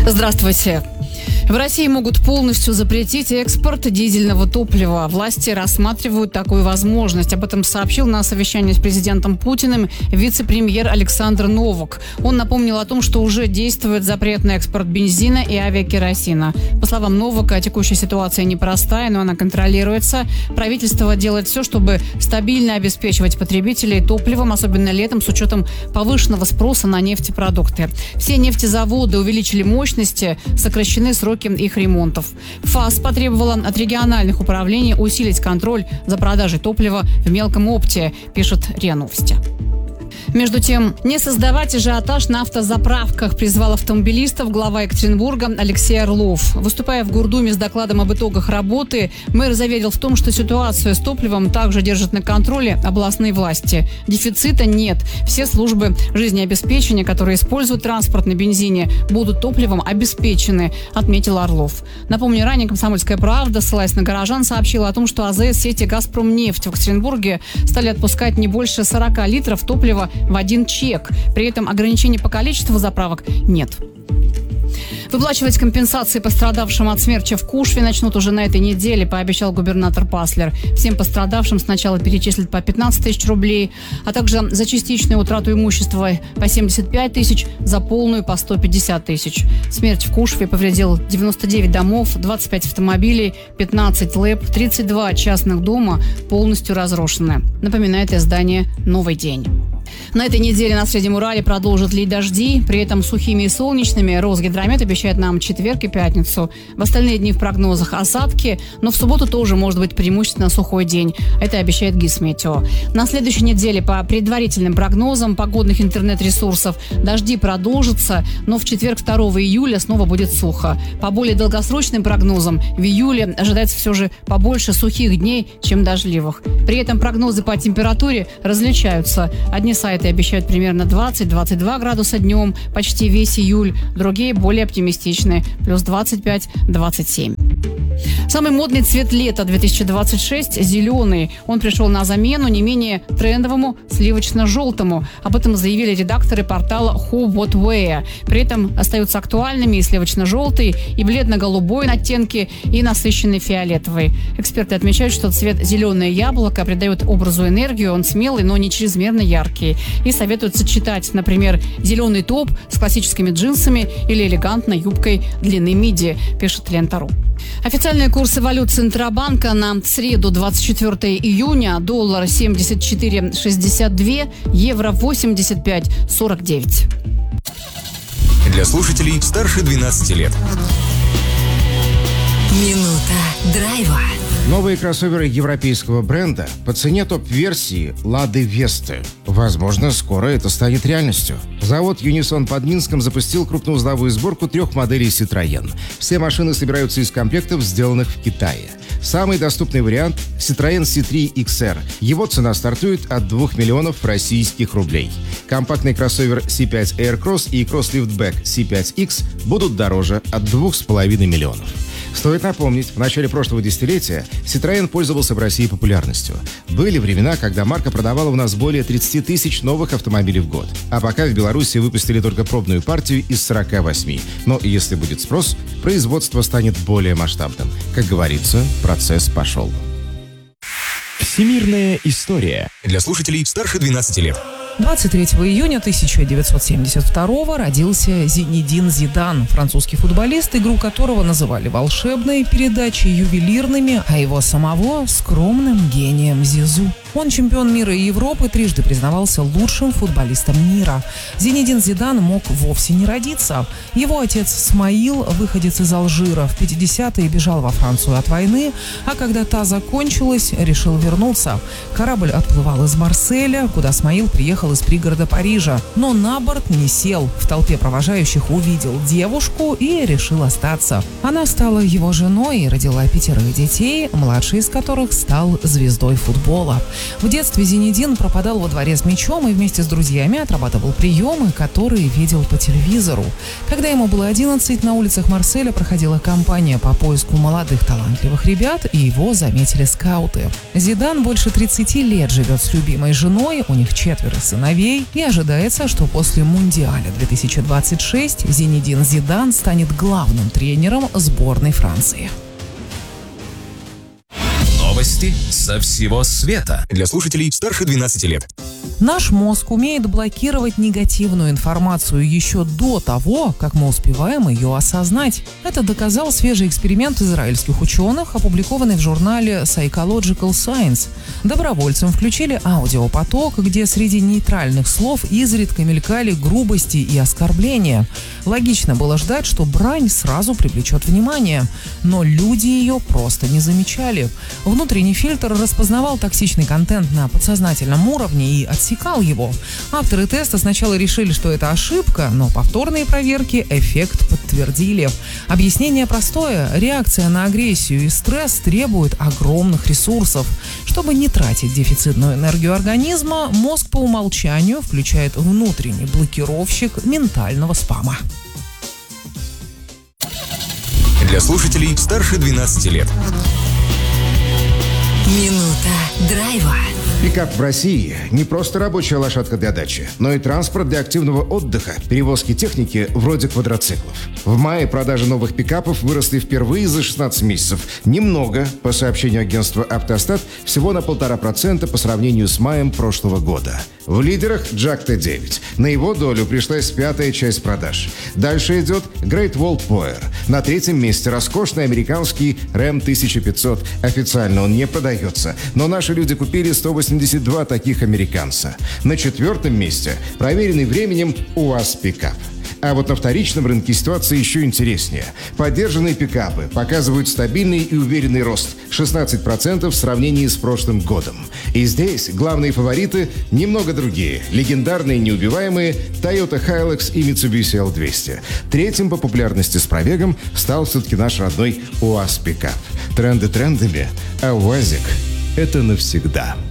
Здравствуйте. В России могут полностью запретить экспорт дизельного топлива. Власти рассматривают такую возможность. Об этом сообщил на совещании с президентом Путиным вице-премьер Александр Новак. Он напомнил о том, что уже действует запрет на экспорт бензина и авиакеросина. По словам Новака, текущая ситуация непростая, но она контролируется. Правительство делает все, чтобы стабильно обеспечивать потребителей топливом, особенно летом, с учетом повышенного спроса на нефтепродукты. Все нефтезаводы увеличили мощности, сокращены сроки их ремонтов. ФАС потребовала от региональных управлений усилить контроль за продажей топлива в мелком опте, пишет РИА Новости. Между тем, не создавать ажиотаж на автозаправках призвал автомобилистов глава Екатеринбурга Алексей Орлов. Выступая в Гордуме с докладом об итогах работы, мэр заверил в том, что ситуацию с топливом также держат на контроле областные власти. Дефицита нет. Все службы жизнеобеспечения, которые используют транспорт на бензине, будут топливом обеспечены, отметил Орлов. Напомню, ранее «Комсомольская правда», ссылаясь на горожан, сообщила о том, что АЗС сети «Газпромнефть» в Екатеринбурге стали отпускать не больше 40 литров топлива в один чек. При этом ограничений по количеству заправок нет. Выплачивать компенсации пострадавшим от смерча в Кушве начнут уже на этой неделе, пообещал губернатор Паслер. Всем пострадавшим сначала перечислят по 15 тысяч рублей, а также за частичную утрату имущества по 75 тысяч, за полную по 150 тысяч. Смерч в Кушве повредил 99 домов, 25 автомобилей, 15 ЛЭП, 32 частных дома полностью разрушены. Напоминает издание «Новый день». На этой неделе на Среднем Урале продолжат лить дожди, при этом сухими и солнечными. Росгидромет обещает нам четверг и пятницу. В остальные дни в прогнозах осадки, но в субботу тоже может быть преимущественно сухой день. Это обещает Гисметео. На следующей неделе по предварительным прогнозам погодных интернет-ресурсов дожди продолжатся, но в четверг 2 июля снова будет сухо. По более долгосрочным прогнозам в июле ожидается все же побольше сухих дней, чем дождливых. При этом прогнозы по температуре различаются. Одни сайты обещают примерно 20-22 градуса днем, почти весь июль. Другие более оптимистичные, плюс 25-27. Самый модный цвет лета 2026 – зеленый. Он пришел на замену не менее трендовому сливочно-желтому. Об этом заявили редакторы портала Who What Wear. При этом остаются актуальными и сливочно-желтый, и бледно-голубой оттенки, и насыщенный фиолетовый. Эксперты отмечают, что цвет зеленое яблоко придает образу энергию. Он смелый, но не чрезмерно яркий. И советуют сочетать, например, зеленый топ с классическими джинсами или элегантной юбкой длины миди, пишет Лента.ру. Официальные курсы валют Центробанка на среду 24 июня. Доллар 74,62, евро 85,49. Для слушателей старше 12 лет. Минута драйва. Новые кроссоверы европейского бренда по цене топ-версии Лады Весты. Возможно, скоро это станет реальностью. Завод Юнисон под Минском запустил крупноузловую сборку 3 моделей Citroën. Все машины собираются из комплектов, сделанных в Китае. Самый доступный вариант – Citroën C3 XR. Его цена стартует от 2 миллионов российских рублей. Компактный кроссовер C5 Aircross и кросс-лифтбэк C5X будут дороже от 2,5 миллионов. Стоит напомнить, в начале прошлого десятилетия Citroën пользовался в России популярностью. Были времена, когда марка продавала у нас более 30 тысяч новых автомобилей в год. А пока в Беларуси выпустили только пробную партию из 48. Но если будет спрос, производство станет более масштабным. Как говорится, процесс пошел. Всемирная история. Для слушателей старше 12 лет. 23 июня 1972 родился Зинедин Зидан, французский футболист, игру которого называли волшебной, передачи ювелирными, а его самого – скромным гением Зизу. Он чемпион мира и Европы, трижды признавался лучшим футболистом мира. Зинедин Зидан мог вовсе не родиться. Его отец Смаил, выходец из Алжира, в 50-е бежал во Францию от войны, а когда та закончилась, решил вернуться. Корабль отплывал из Марселя, куда Смаил приехал из пригорода Парижа, но на борт не сел. В толпе провожающих увидел девушку и решил остаться. Она стала его женой и родила 5 детей, младший из которых стал звездой футбола. В детстве Зинедин пропадал во дворе с мячом и вместе с друзьями отрабатывал приемы, которые видел по телевизору. Когда ему было 11, на улицах Марселя проходила кампания по поиску молодых талантливых ребят, и его заметили скауты. Зидан больше 30 лет живет с любимой женой, у них 4 сыновей, и ожидается, что после Мундиаля 2026 Зинедин Зидан станет главным тренером сборной Франции. Новости со всего света. Для слушателей старше 12 лет. Наш мозг умеет блокировать негативную информацию еще до того, как мы успеваем ее осознать. Это доказал свежий эксперимент израильских ученых, опубликованный в журнале Psychological Science. Добровольцам включили аудиопоток, где среди нейтральных слов изредка мелькали грубости и оскорбления. Логично было ждать, что брань сразу привлечет внимание. Но люди ее просто не замечали. Внутренний фильтр распознавал токсичный контент на подсознательном уровне и отсекал его. Авторы теста сначала решили, что это ошибка, но повторные проверки эффект подтвердили. Объяснение простое. Реакция на агрессию и стресс требует огромных ресурсов. Чтобы не тратить дефицитную энергию организма, мозг по умолчанию включает внутренний блокировщик ментального спама. Для слушателей старше 12 лет. Минута драйва. Пикап в России – не просто рабочая лошадка для дачи, но и транспорт для активного отдыха, перевозки техники вроде квадроциклов. В мае продажи новых пикапов выросли впервые за 16 месяцев. Немного, по сообщению агентства «Автостат», всего на 1,5% по сравнению с маем прошлого года. В лидерах Jack T9. На его долю пришлась 5-я часть продаж. Дальше идет Great Wall Power. На 3-м месте роскошный американский Ram 1500. Официально он не продается, но наши люди купили 182 таких американца. На 4-м месте проверенный временем УАЗ пикап. А вот на вторичном рынке ситуация еще интереснее. Поддержанные пикапы показывают стабильный и уверенный рост – 16% в сравнении с прошлым годом. И здесь главные фавориты немного другие. Легендарные неубиваемые Toyota Hilux и Mitsubishi L200. Третьим по популярности с пробегом стал все-таки наш родной УАЗ пикап. Тренды трендами, а УАЗик – это навсегда.